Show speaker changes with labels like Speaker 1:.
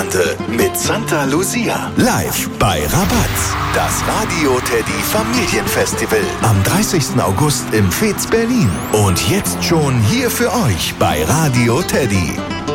Speaker 1: Tante mit Santa Lucia. Live bei Rabatz. Das Radio Teddy Familienfestival. Am 30. August im Fez Berlin. Und jetzt schon hier für euch bei Radio Teddy.